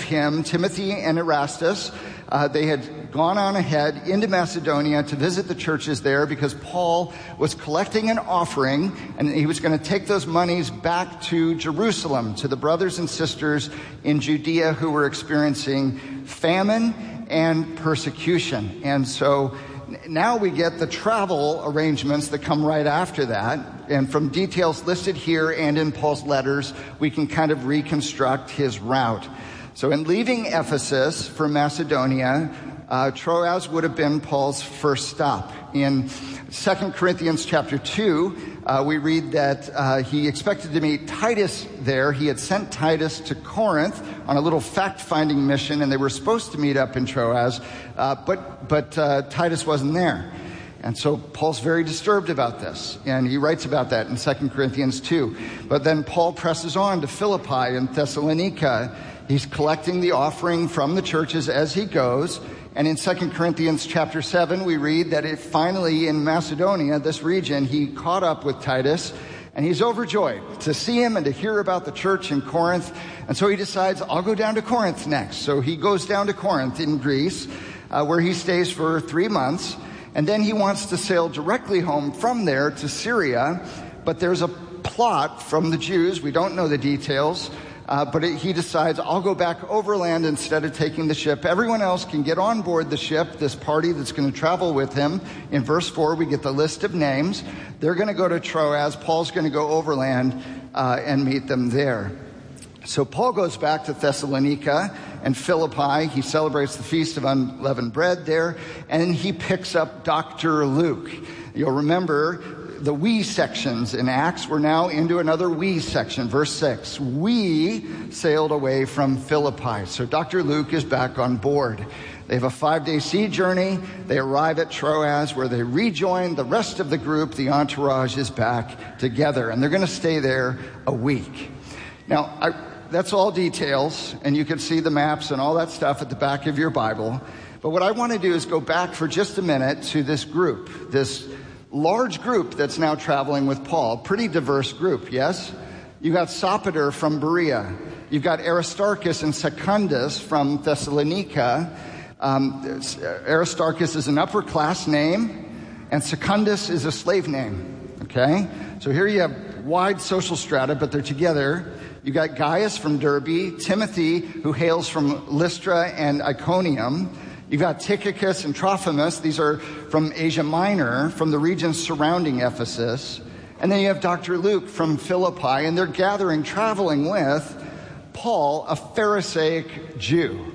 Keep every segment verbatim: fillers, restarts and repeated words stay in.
him, Timothy and Erastus. Uh, they had gone on ahead into Macedonia to visit the churches there because Paul was collecting an offering, and he was going to take those monies back to Jerusalem, to the brothers and sisters in Judea who were experiencing famine and persecution. And so now we get the travel arrangements that come right after that. And from details listed here and in Paul's letters, we can kind of reconstruct his route. So in leaving Ephesus for Macedonia, uh, Troas would have been Paul's first stop. In Second Corinthians chapter two, uh, we read that uh, he expected to meet Titus there. He had sent Titus to Corinth on a little fact-finding mission, and they were supposed to meet up in Troas, uh, but, but uh, Titus wasn't there. And so Paul's very disturbed about this, and he writes about that in Second Corinthians two. But then Paul presses on to Philippi and Thessalonica. He's collecting the offering from the churches as he goes. And in Second Corinthians chapter seven, we read that it finally in Macedonia, this region, he caught up with Titus, and he's overjoyed to see him and to hear about the church in Corinth. And so he decides, I'll go down to Corinth next. So he goes down to Corinth in Greece, uh, where he stays for three months. And then he wants to sail directly home from there to Syria. But there's a plot from the Jews. We don't know the details. Uh, but it, he decides, I'll go back overland instead of taking the ship. Everyone else can get on board the ship, this party that's going to travel with him. In verse four, we get the list of names. They're going to go to Troas. Paul's going to go overland uh, and meet them there. So Paul goes back to Thessalonica and Philippi. He celebrates the Feast of Unleavened Bread there. And he picks up Doctor Luke. You'll remember the we sections in Acts. We're now into another we section. Verse six, we sailed away from Philippi. So Doctor Luke is back on board. They have a five-day sea journey. They arrive at Troas where they rejoin the rest of the group. The entourage is back together, and they're going to stay there a week. Now, I, that's all details, and you can see the maps and all that stuff at the back of your Bible. But what I want to do is go back for just a minute to this group, this large group that's now traveling with Paul. Pretty diverse group, yes? You've got Sopater from Berea. You've got Aristarchus and Secundus from Thessalonica. Um, Aristarchus is an upper class name, and Secundus is a slave name, okay? So here you have wide social strata, but they're together. You've got Gaius from Derbe, Timothy, who hails from Lystra and Iconium. You've got Tychicus and Trophimus. These are from Asia Minor, from the regions surrounding Ephesus. And then you have Doctor Luke from Philippi, and they're gathering, traveling with Paul, a Pharisaic Jew.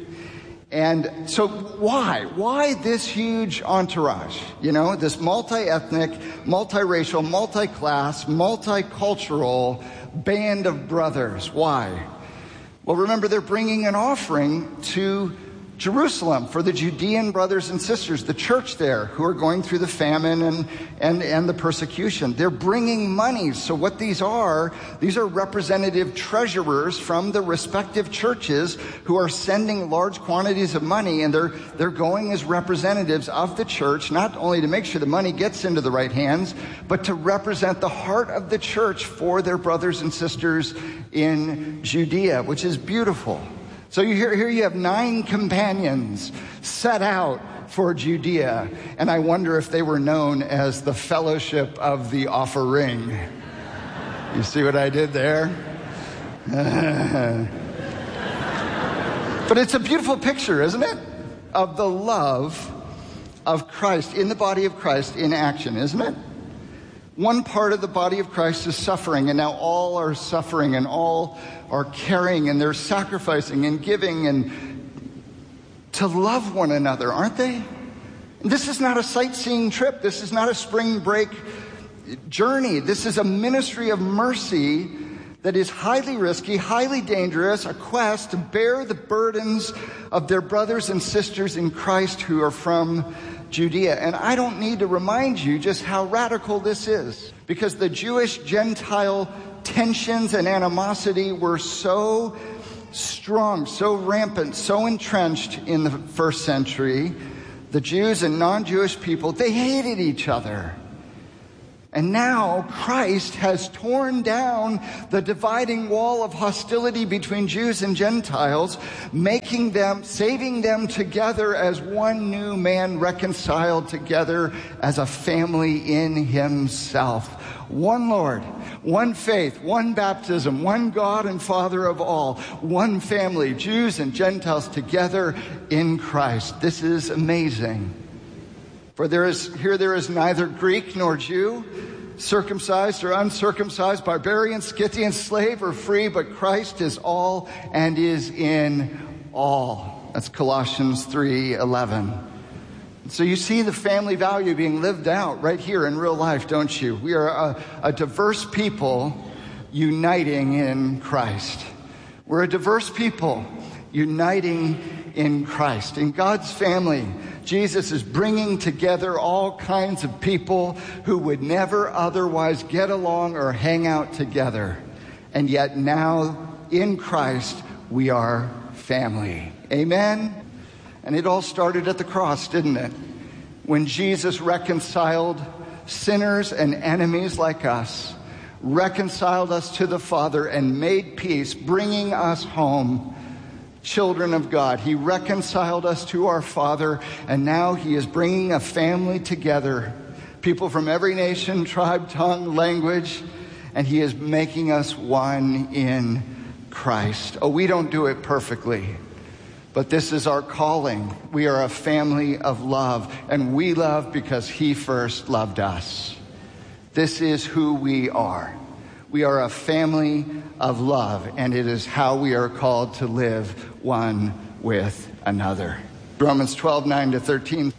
And so why? Why this huge entourage? You know, this multi-ethnic, multiracial, multi-class, multicultural band of brothers. Why? Well, remember, they're bringing an offering to Jerusalem for the Judean brothers and sisters, the church there, who are going through the famine and, and, and the persecution. They're bringing money. So what these are, these are representative treasurers from the respective churches who are sending large quantities of money, and they're, they're going as representatives of the church, not only to make sure the money gets into the right hands, but to represent the heart of the church for their brothers and sisters in Judea, which is beautiful. So you hear, here you have nine companions set out for Judea, and I wonder if they were known as the Fellowship of the Offering. You see what I did there? But it's a beautiful picture, isn't it? Of the love of Christ, in the body of Christ in action, isn't it? One part of the body of Christ is suffering, and now all are suffering, and all are caring, and they're sacrificing and giving and to love one another, aren't they? This is not a sightseeing trip. This is not a spring break journey. This is a ministry of mercy that is highly risky, highly dangerous, a quest to bear the burdens of their brothers and sisters in Christ who are from Judea. And I don't need to remind you just how radical this is, because the Jewish-Gentile tensions and animosity were so strong, so rampant, so entrenched in the first century. The Jews and non-Jewish people, they hated each other. And now Christ has torn down the dividing wall of hostility between Jews and Gentiles, making them, saving them together as one new man, reconciled together as a family in himself. One Lord, one faith, one baptism, one God and Father of all, one family, Jews and Gentiles together in Christ. This is amazing. For there is here there is neither Greek nor Jew, circumcised or uncircumcised, barbarian, Scythian, slave or free, but Christ is all and is in all. That's Colossians three eleven. So you see the family value being lived out right here in real life, don't you? We are a, a diverse people uniting in Christ. We're a diverse people uniting in Christ. In God's family, Jesus is bringing together all kinds of people who would never otherwise get along or hang out together. And yet now, in Christ, we are family. Amen? And it all started at the cross, didn't it? When Jesus reconciled sinners and enemies like us, reconciled us to the Father and made peace, bringing us home, children of God. He reconciled us to our Father, and now he is bringing a family together, people from every nation, tribe, tongue, language, and he is making us one in Christ. Oh, we don't do it perfectly, but this is our calling. We are a family of love, and we love because he first loved us. This is who we are. We are a family of love, and it is how we are called to live one with another. Romans twelve nine to thirteen,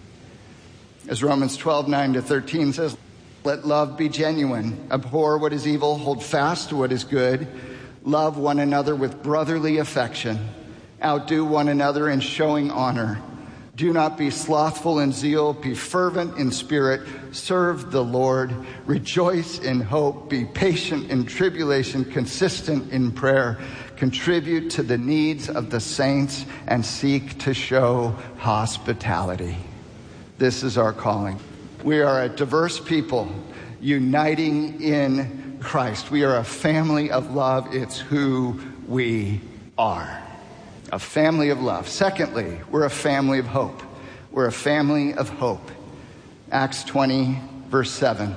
as Romans twelve nine to thirteen says, let love be genuine. Abhor what is evil. Hold fast to what is good. Love one another with brotherly affection. Outdo one another in showing honor. Do not be slothful in zeal. Be fervent in spirit. Serve the Lord. Rejoice in hope. Be patient in tribulation. Consistent in prayer. Contribute to the needs of the saints and seek to show hospitality. This is our calling. We are a diverse people uniting in Christ. We are a family of love. It's who we are. A family of love. Secondly, we're a family of hope. We're a family of hope. Acts twenty, verse seven.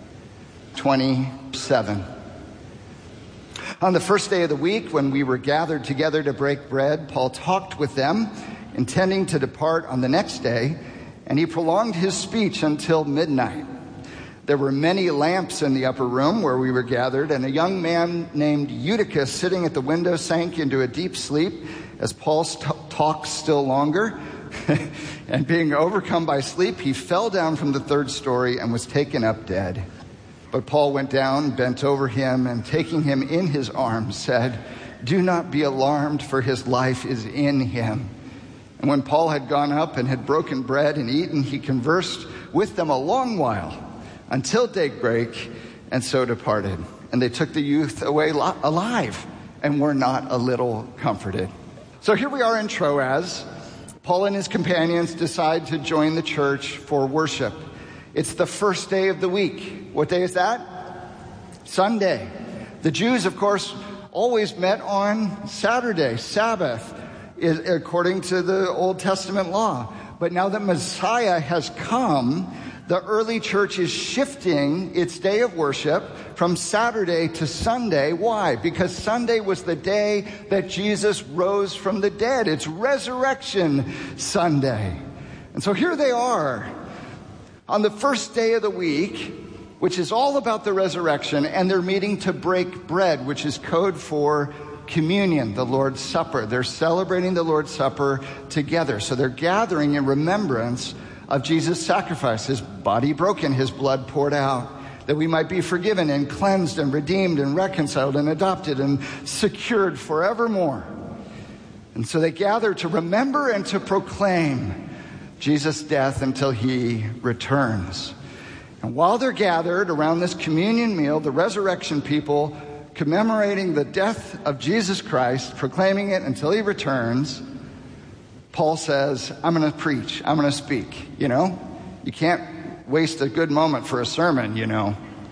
twenty-seven. On the first day of the week, when we were gathered together to break bread, Paul talked with them, intending to depart on the next day, and he prolonged his speech until midnight. There were many lamps in the upper room where we were gathered, and a young man named Eutychus, sitting at the window, sank into a deep sleep as Paul st- talked still longer. And being overcome by sleep, he fell down from the third story and was taken up dead. But Paul went down, bent over him, and taking him in his arms, said, do not be alarmed, for his life is in him. And when Paul had gone up and had broken bread and eaten, he conversed with them a long while, until daybreak, and so departed. And they took the youth away li- alive and were not a little comforted. So here we are in Troas. Paul and his companions decide to join the church for worship. It's the first day of the week. What day is that? Sunday. The Jews, of course, always met on Saturday, Sabbath, is according to the Old Testament law. But now that Messiah has come, the early church is shifting its day of worship from Saturday to Sunday. Why? Because Sunday was the day that Jesus rose from the dead. It's Resurrection Sunday. And so here they are on the first day of the week, which is all about the resurrection, and they're meeting to break bread, which is code for communion, the Lord's Supper. They're celebrating the Lord's Supper together. So they're gathering in remembrance of Jesus' sacrifice, his body broken, his blood poured out, that we might be forgiven and cleansed and redeemed and reconciled and adopted and secured forevermore. And so they gather to remember and to proclaim Jesus' death until he returns. And while they're gathered around this communion meal, the resurrection people commemorating the death of Jesus Christ, proclaiming it until he returns, Paul says, I'm going to preach. I'm going to speak. You know, you can't waste a good moment for a sermon, you know.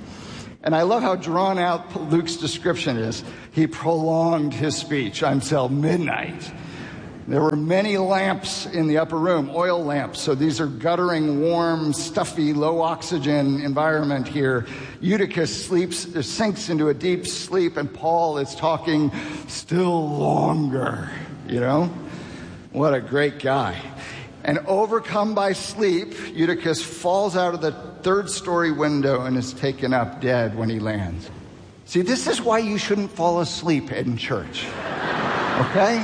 And I love how drawn out Luke's description is. He prolonged his speech until midnight. There were many lamps in the upper room, oil lamps. So these are guttering, warm, stuffy, low oxygen environment here. Eutychus sleeps, sinks into a deep sleep, and Paul is talking still longer. You know? What a great guy. And overcome by sleep, Eutychus falls out of the third story window and is taken up dead when he lands. See, this is why you shouldn't fall asleep in church. Okay?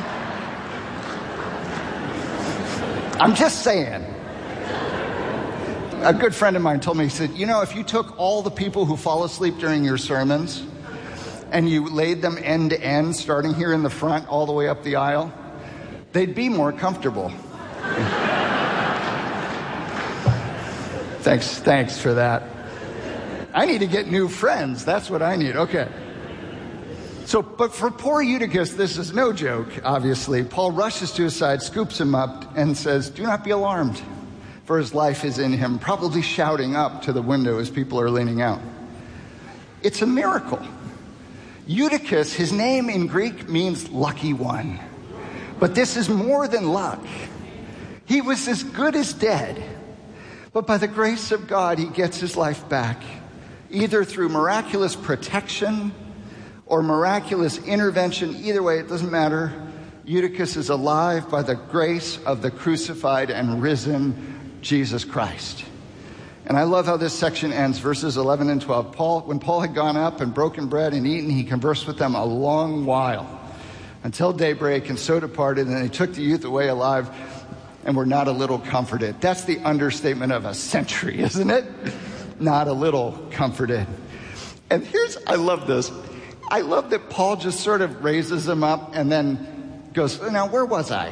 I'm just saying. A good friend of mine told me, he said, you know, if you took all the people who fall asleep during your sermons and you laid them end to end, starting here in the front all the way up the aisle, they'd be more comfortable. Thanks, thanks for that. I need to get new friends. That's what I need. Okay. So, but for poor Eutychus, this is no joke, obviously. Paul rushes to his side, scoops him up, and says, do not be alarmed, for his life is in him, probably shouting up to the window as people are leaning out. It's a miracle. Eutychus, his name in Greek means lucky one. But this is more than luck. He was as good as dead. But by the grace of God, he gets his life back, either through miraculous protection or miraculous intervention. Either way, it doesn't matter. Eutychus is alive by the grace of the crucified and risen Jesus Christ. And I love how this section ends, verses eleven and twelve. Paul, when Paul had gone up and broken bread and eaten, he conversed with them a long while, until daybreak, and so departed, and they took the youth away alive, and were not a little comforted. That's the understatement of a century, isn't it? Not a little comforted. And here's, I love this. I love that Paul just sort of raises them up and then goes, now where was I?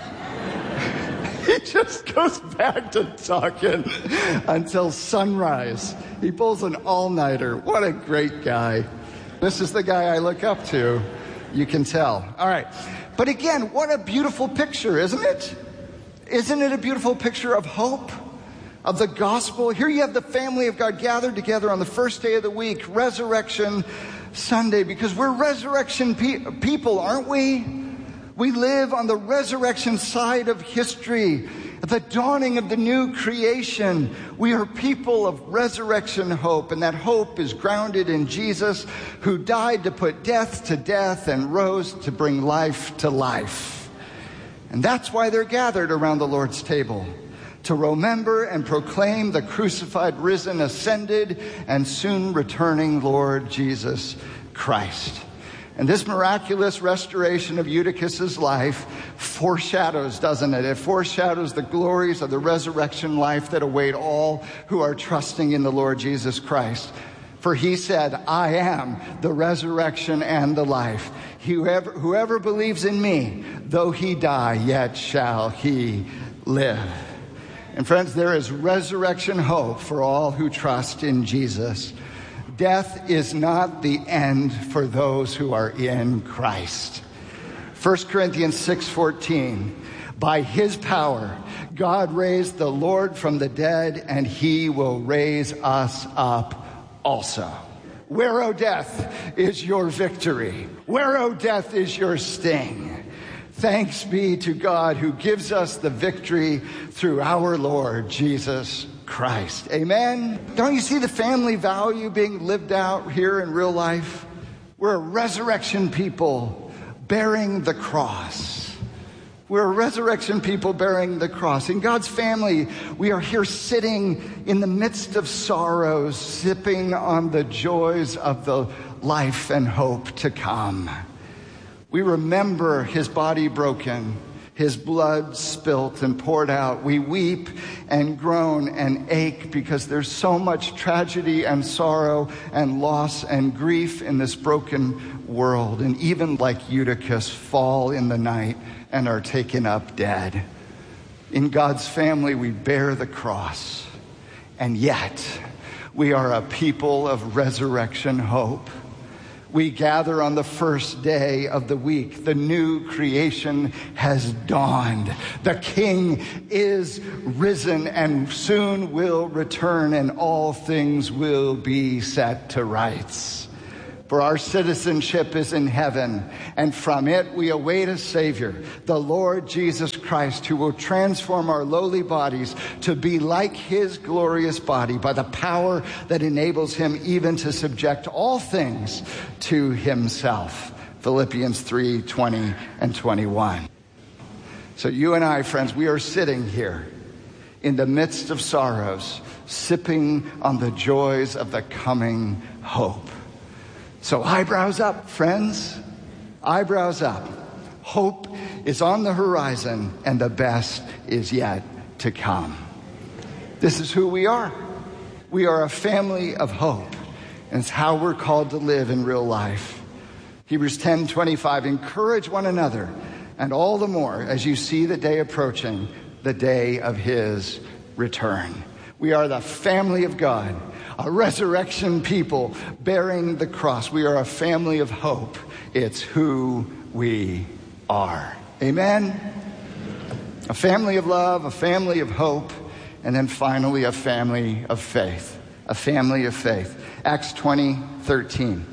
He just goes back to talking until sunrise. He pulls an all-nighter. What a great guy. This is the guy I look up to. You can tell. All right. But again, what a beautiful picture, isn't it? Isn't it a beautiful picture of hope, of the gospel? Here you have the family of God gathered together on the first day of the week, Resurrection Sunday, because we're resurrection pe- people, aren't we? We live on the resurrection side of history, at the dawning of the new creation. We are people of resurrection hope, and that hope is grounded in Jesus, who died to put death to death and rose to bring life to life. And that's why they're gathered around the Lord's table, to remember and proclaim the crucified, risen, ascended, and soon returning Lord Jesus Christ. And this miraculous restoration of Eutychus's life foreshadows, doesn't it? It foreshadows the glories of the resurrection life that await all who are trusting in the Lord Jesus Christ. For he said, I am the resurrection and the life. Whoever, whoever believes in me, though he die, yet shall he live. And friends, there is resurrection hope for all who trust in Jesus. Death is not the end for those who are in Christ. First Corinthians six fourteen, by his power, God raised the Lord from the dead, and he will raise us up also. Where, O death, is your victory? Where, O death, is your sting? Thanks be to God who gives us the victory through our Lord Jesus Christ. Amen? Don't you see the family value being lived out here in real life? We're a resurrection people bearing the cross. We're a resurrection people bearing the cross. In God's family, we are here sitting in the midst of sorrows, sipping on the joys of the life and hope to come. We remember his body broken, his blood spilt and poured out. We weep and groan and ache because there's so much tragedy and sorrow and loss and grief in this broken world. And even like Eutychus, fall in the night and are taken up dead. In God's family, we bear the cross. And yet, we are a people of resurrection hope. We gather on the first day of the week. The new creation has dawned. The King is risen and soon will return, and all things will be set to rights. For our citizenship is in heaven, and from it we await a Savior, the Lord Jesus Christ, who will transform our lowly bodies to be like his glorious body by the power that enables him even to subject all things to himself. Philippians three, twenty and twenty-one. So you and I, friends, we are sitting here in the midst of sorrows, sipping on the joys of the coming hope. So eyebrows up, friends, eyebrows up. Hope is on the horizon, and the best is yet to come. This is who we are. We are a family of hope, and it's how we're called to live in real life. Hebrews ten twenty-five, encourage one another, and all the more as you see the day approaching, the day of his return. We are the family of God, a resurrection people bearing the cross. We are a family of hope. It's who we are. Amen? A family of love, a family of hope, and then finally a family of faith. A family of faith. Acts twenty thirteen.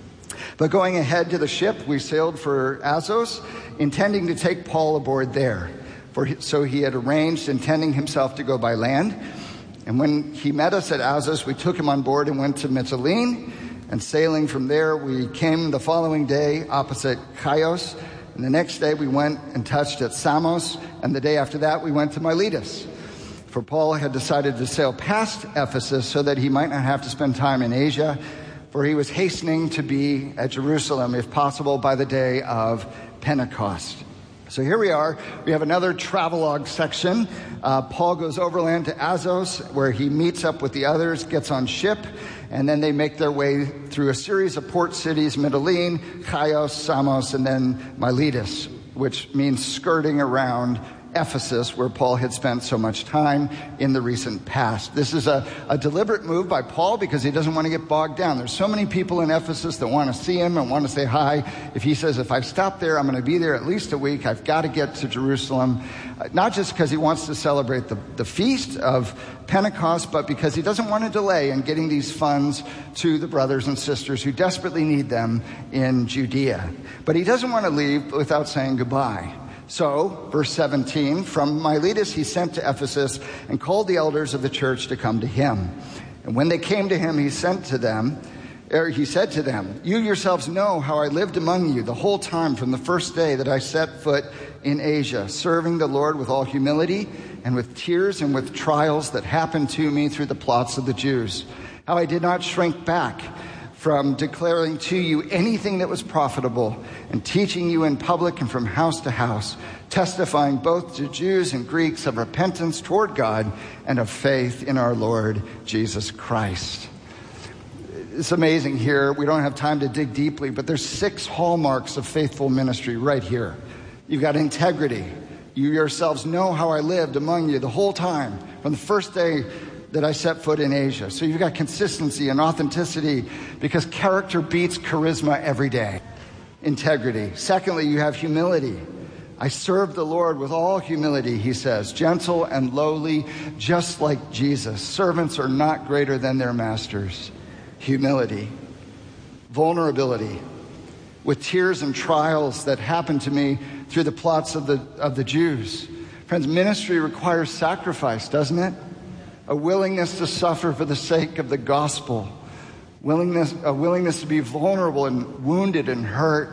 But going ahead to the ship, we sailed for Assos, intending to take Paul aboard there. For so he had arranged, intending himself to go by land. And when he met us at Assos, we took him on board and went to Mytilene. And sailing from there, we came the following day opposite Chios. And the next day we went and touched at Samos. And the day after that, we went to Miletus. For Paul had decided to sail past Ephesus so that he might not have to spend time in Asia. For he was hastening to be at Jerusalem, if possible, by the day of Pentecost. So here we are. We have another travelogue section. Uh, Paul goes overland to Assos, where he meets up with the others, gets on ship, and then they make their way through a series of port cities, Mytilene, Chios, Samos, and then Miletus, which means skirting around Ephesus, where Paul had spent so much time in the recent past. This is a, a deliberate move by Paul because he doesn't want to get bogged down. There's so many people in Ephesus that want to see him and want to say hi. If he says, if I stop there, I'm going to be there at least a week. I've got to get to Jerusalem. Uh, not just because he wants to celebrate the, the feast of Pentecost, but because he doesn't want to delay in getting these funds to the brothers and sisters who desperately need them in Judea. But he doesn't want to leave without saying goodbye. So, verse seventeen, from Miletus he sent to Ephesus and called the elders of the church to come to him. And when they came to him, he sent to them, er, he said to them, you yourselves know how I lived among you the whole time from the first day that I set foot in Asia, serving the Lord with all humility and with tears and with trials that happened to me through the plots of the Jews. How I did not shrink back from declaring to you anything that was profitable and teaching you in public and from house to house, testifying both to Jews and Greeks of repentance toward God and of faith in our Lord Jesus Christ. It's amazing here. We don't have time to dig deeply, but there's six hallmarks of faithful ministry right here. You've got integrity. You yourselves know how I lived among you the whole time, from the first day that I set foot in Asia. So you've got consistency and authenticity because character beats charisma every day. Integrity. Secondly, you have humility. I serve the Lord with all humility, he says, gentle and lowly, just like Jesus. Servants are not greater than their masters. Humility. Vulnerability. With tears and trials that happened to me through the plots of the, of the Jews. Friends, ministry requires sacrifice, doesn't it? A willingness to suffer for the sake of the gospel. Willingness, a willingness to be vulnerable and wounded and hurt.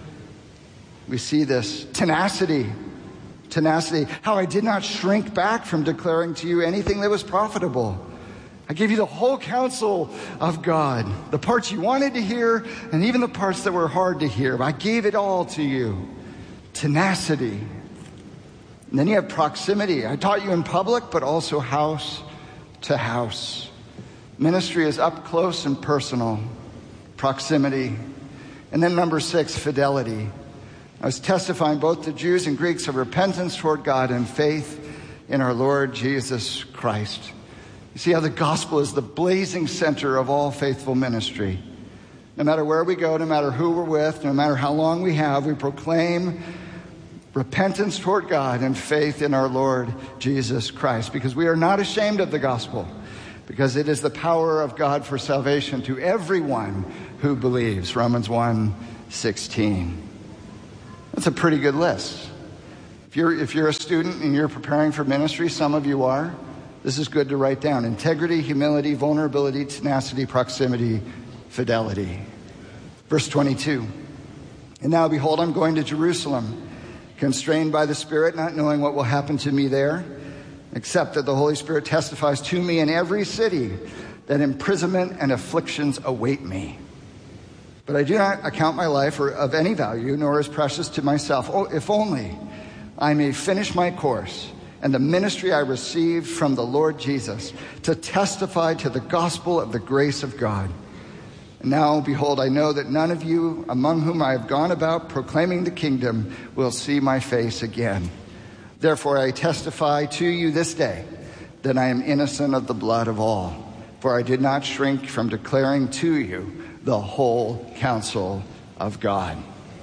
We see this. Tenacity. Tenacity. How I did not shrink back from declaring to you anything that was profitable. I gave you the whole counsel of God. The parts you wanted to hear and even the parts that were hard to hear. I gave it all to you. Tenacity. And then you have proximity. I taught you in public, but also house to house. Ministry is up close and personal. Proximity. And then number six, fidelity. I was testifying both to Jews and Greeks of repentance toward God and faith in our Lord Jesus Christ. You see how the gospel is the blazing center of all faithful ministry. No matter where we go, no matter who we're with, no matter how long we have, we proclaim repentance toward God and faith in our Lord Jesus Christ, because we are not ashamed of the gospel, because it is the power of God for salvation to everyone who believes. Romans one sixteen. That's a pretty good list. If you're, if you're a student and you're preparing for ministry, some of you are, this is good to write down. Integrity, humility, vulnerability, tenacity, proximity, fidelity. Verse twenty-two. And now, behold, I'm going to Jerusalem, constrained by the Spirit, not knowing what will happen to me there, except that the Holy Spirit testifies to me in every city that imprisonment and afflictions await me. But I do not account my life of any value, nor as precious to myself, oh, if only I may finish my course and the ministry I received from the Lord Jesus, to testify to the gospel of the grace of God. And now, behold, I know that none of you among whom I have gone about proclaiming the kingdom will see my face again. Therefore, I testify to you this day that I am innocent of the blood of all, for I did not shrink from declaring to you the whole counsel of God.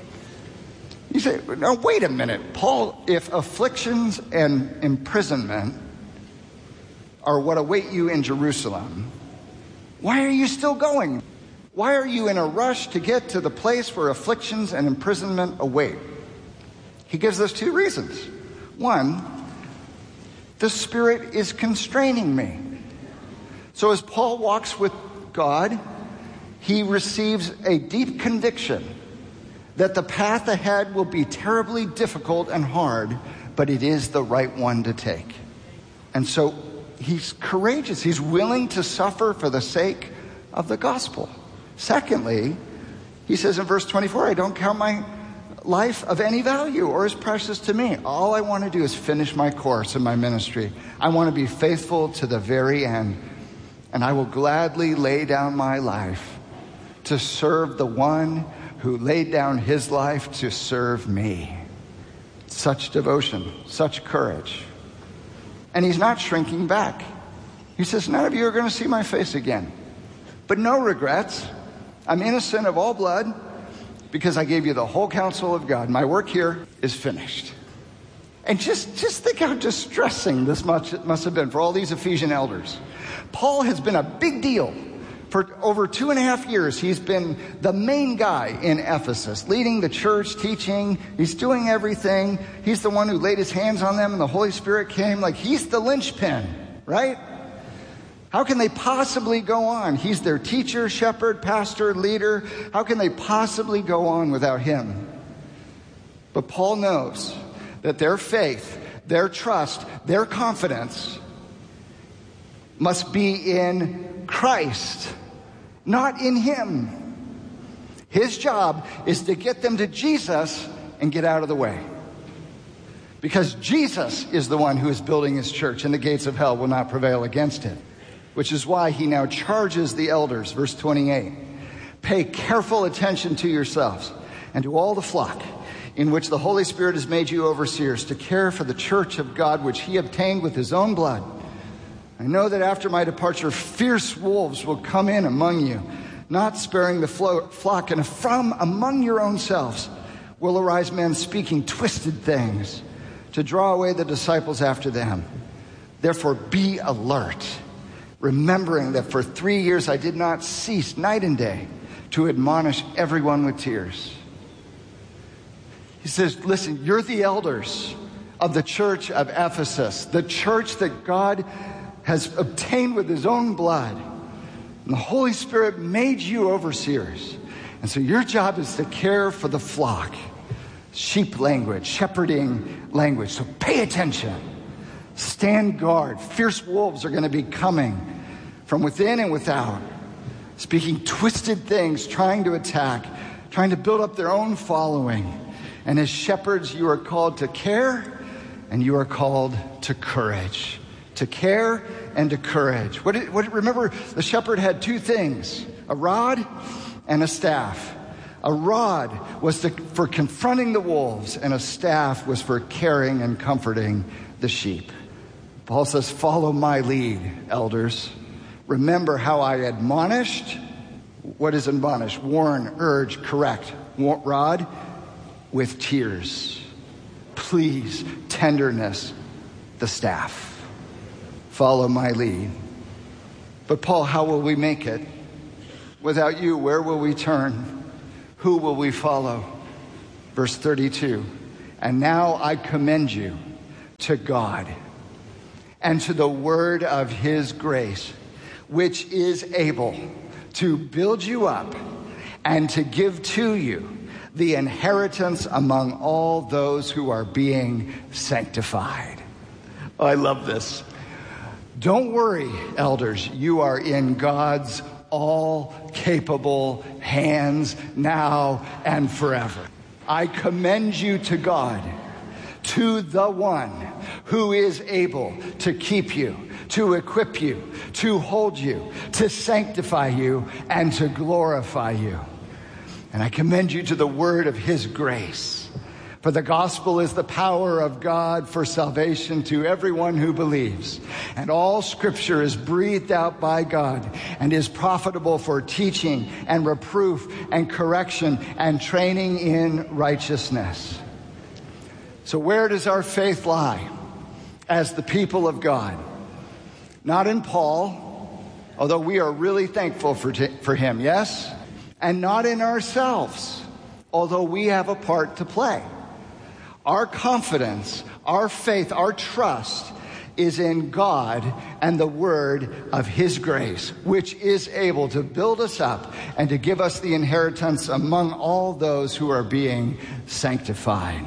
You say, no, wait a minute, Paul, if afflictions and imprisonment are what await you in Jerusalem, why are you still going? Why are you in a rush to get to the place where afflictions and imprisonment await? He gives us two reasons. One, the Spirit is constraining me. So as Paul walks with God, he receives a deep conviction that the path ahead will be terribly difficult and hard, but it is the right one to take. And so he's courageous. He's willing to suffer for the sake of the gospel. Secondly, he says in verse twenty-four, I don't count my life of any value or as precious to me. All I want to do is finish my course in my ministry. I want to be faithful to the very end. And I will gladly lay down my life to serve the one who laid down his life to serve me. Such devotion, such courage. And he's not shrinking back. He says, none of you are going to see my face again. But no regrets. I'm innocent of all blood because I gave you the whole counsel of God. My work here is finished. And just, just think how distressing this much must have been for all these Ephesian elders. Paul has been a big deal. For over two and a half years, he's been the main guy in Ephesus, leading the church, teaching. He's doing everything. He's the one who laid his hands on them and the Holy Spirit came. Like, he's the linchpin, right? How can they possibly go on? He's their teacher, shepherd, pastor, leader. How can they possibly go on without him? But Paul knows that their faith, their trust, their confidence must be in Christ, not in him. His job is to get them to Jesus and get out of the way. Because Jesus is the one who is building his church, and the gates of hell will not prevail against it. Which is why he now charges the elders, verse twenty-eight, pay careful attention to yourselves and to all the flock in which the Holy Spirit has made you overseers, to care for the church of God, which he obtained with his own blood. I know that after my departure, fierce wolves will come in among you, not sparing the flock, and from among your own selves will arise men speaking twisted things to draw away the disciples after them. Therefore, be alert, remembering that for three years I did not cease night and day to admonish everyone with tears. He says, listen, you're the elders of the church of Ephesus, the church that God has obtained with his own blood. And the Holy Spirit made you overseers. And so your job is to care for the flock. Sheep language, shepherding language. So pay attention. Stand guard. Fierce wolves are going to be coming from within and without, speaking twisted things, trying to attack, trying to build up their own following. And as shepherds, you are called to care and you are called to courage. To care and to courage. What, did, what, remember, the shepherd had two things, a rod and a staff. A rod was to, for confronting the wolves, and a staff was for caring and comforting the sheep. Paul says, follow my lead, elders. Remember how I admonished, What is admonish? Warn, urge, correct. Rod with tears. Please, tenderness, the staff. Follow my lead. But Paul, how will we make it? Without you, where will we turn? Who will we follow? Verse thirty-two. And now I commend you to God and to the word of his grace, which is able to build you up and to give to you the inheritance among all those who are being sanctified. I love this. Don't worry, elders. You are in God's all-capable hands now and forever. I commend you to God, to the one who is able to keep you, to equip you, to hold you, to sanctify you, and to glorify you. And I commend you to the word of his grace. For the gospel is the power of God for salvation to everyone who believes. And all scripture is breathed out by God and is profitable for teaching and reproof and correction and training in righteousness. So where does our faith lie as the people of God? Not in Paul, although we are really thankful for, t- for him, yes? And not in ourselves, although we have a part to play. Our confidence, our faith, our trust is in God and the word of his grace, which is able to build us up and to give us the inheritance among all those who are being sanctified.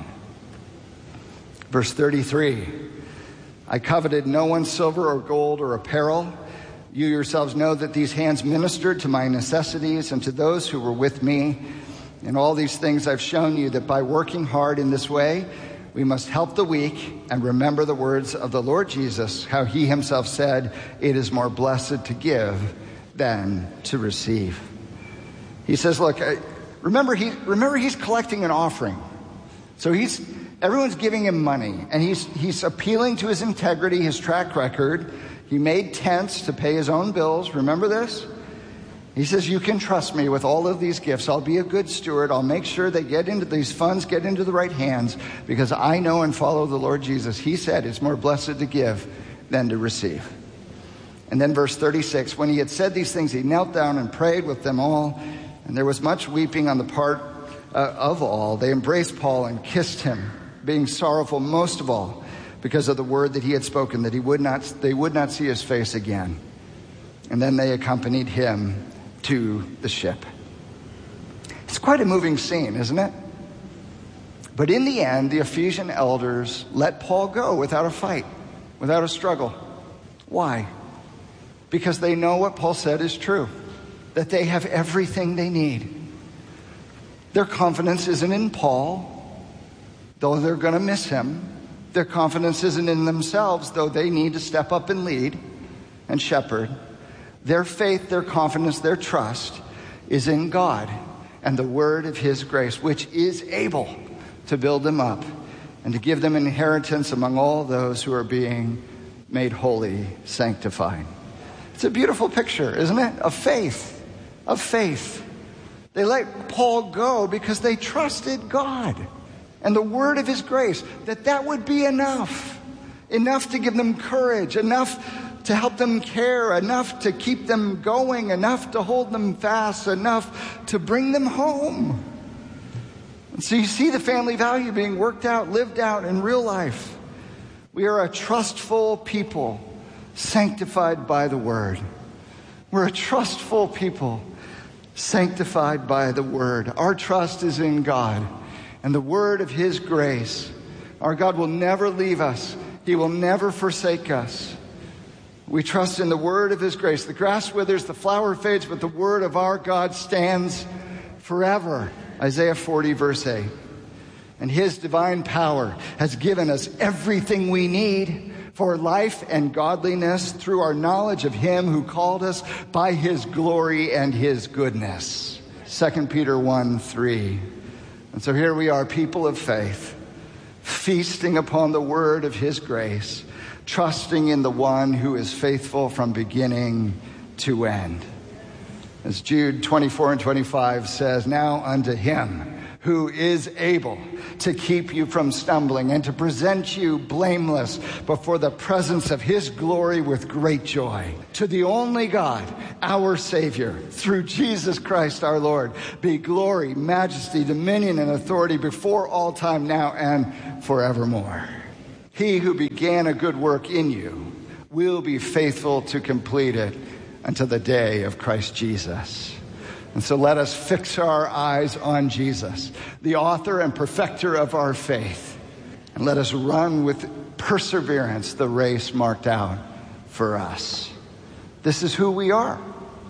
Verse thirty-three, I coveted no one's silver or gold or apparel. You yourselves know that these hands ministered to my necessities and to those who were with me. In all these things I've shown you that by working hard in this way, we must help the weak and remember the words of the Lord Jesus, how he himself said, it is more blessed to give than to receive. He says, look, remember, he, remember he's collecting an offering. So he's everyone's giving him money, and he's he's appealing to his integrity, his track record. He made tents to pay his own bills. Remember this? He says, you can trust me with all of these gifts. I'll be a good steward. I'll make sure they get into these funds, get into the right hands, because I know and follow the Lord Jesus. He said it's more blessed to give than to receive. And then verse thirty-six, when he had said these things, he knelt down and prayed with them all. And there was much weeping on the part uh, of all. They embraced Paul and kissed him, being sorrowful most of all because of the word that he had spoken, that he would not, they would not see his face again. And then they accompanied him to the ship. It's quite a moving scene, isn't it? But in the end, the Ephesian elders let Paul go without a fight, without a struggle. Why? Because they know what Paul said is true, that they have everything they need. Their confidence isn't in Paul, though they're going to miss him. Their confidence isn't in themselves, though they need to step up and lead and shepherd. Their faith, their confidence, their trust is in God and the word of his grace, which is able to build them up and to give them inheritance among all those who are being made holy, sanctified. It's a beautiful picture, isn't it? Of faith, of faith. They let Paul go because they trusted God and the word of his grace, that that would be enough, enough to give them courage, enough to help them care, enough to keep them going, enough to hold them fast, enough to bring them home. And so you see the family value being worked out, lived out in real life. We are a trustful people, sanctified by the word. We're a trustful people, sanctified by the word. Our trust is in God and the word of his grace. Our God will never leave us. He will never forsake us. We trust in the word of his grace. The grass withers, the flower fades, but the word of our God stands forever. Isaiah forty, verse eight. And his divine power has given us everything we need for life and godliness through our knowledge of him who called us by his glory and his goodness. Second Peter one, three. And so here we are, people of faith, feasting upon the word of his grace, trusting in the one who is faithful from beginning to end. As Jude twenty-four and twenty-five says, now unto him who is able to keep you from stumbling and to present you blameless before the presence of his glory with great joy. To the only God, our Savior, through Jesus Christ our Lord, be glory, majesty, dominion, and authority before all time, now and forevermore. He who began a good work in you will be faithful to complete it until the day of Christ Jesus. And so let us fix our eyes on Jesus, the author and perfecter of our faith. And let us run with perseverance the race marked out for us. This is who we are.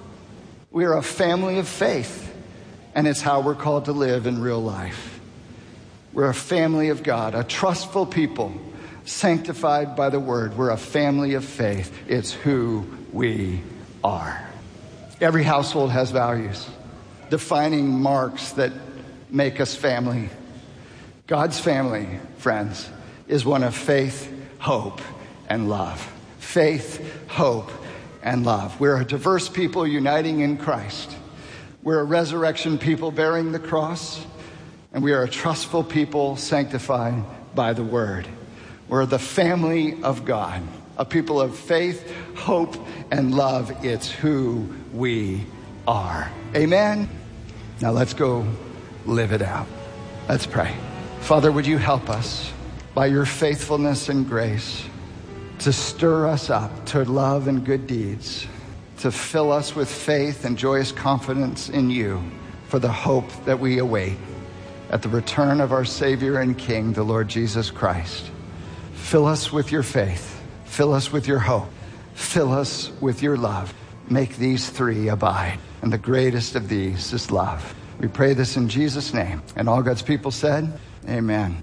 We are a family of faith, and it's how we're called to live in real life. We're a family of God, a trustful people, sanctified by the word. We're a family of faith. It's who we are. Every household has values, defining marks that make us family. God's family, friends, is one of faith, hope, and love. Faith, hope, and love. We're a diverse people uniting in Christ. We're a resurrection people bearing the cross, and we are a trustful people sanctified by the word. We're the family of God, a people of faith, hope, and love. It's who we are. Amen? Now let's go live it out. Let's pray. Father, would you help us by your faithfulness and grace to stir us up to love and good deeds, to fill us with faith and joyous confidence in you for the hope that we await at the return of our Savior and King, the Lord Jesus Christ. Fill us with your faith. Fill us with your hope. Fill us with your love. Make these three abide. And the greatest of these is love. We pray this in Jesus' name. And all God's people said, amen.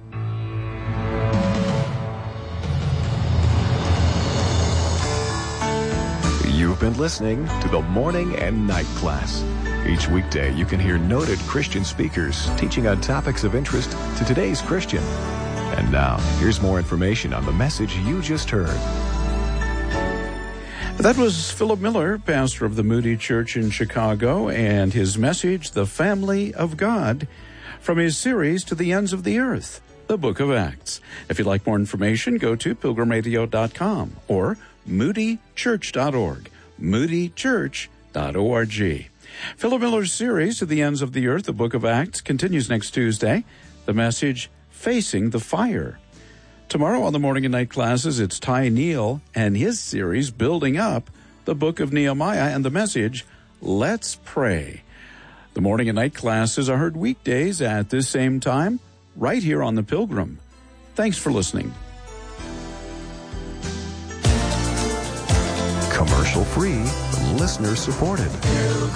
You've been listening to the Morning and Night Class. Each weekday, you can hear noted Christian speakers teaching on topics of interest to today's Christian. And now, here's more information on the message you just heard. That was Philip Miller, pastor of the Moody Church in Chicago, and his message, The Family of God, from his series To the Ends of the Earth, the Book of Acts. If you'd like more information, go to pilgrim radio dot com or moody church dot org, moody church dot org. Philip Miller's series, To the Ends of the Earth, the Book of Acts, continues next Tuesday. The message, Facing the Fire. Tomorrow on the Morning and Night Classes, it's Ty Neal and his series, Building Up, the Book of Nehemiah, and the message, Let's Pray. The Morning and Night Classes are heard weekdays at this same time, right here on The Pilgrim. Thanks for listening. Commercial free, listener supported.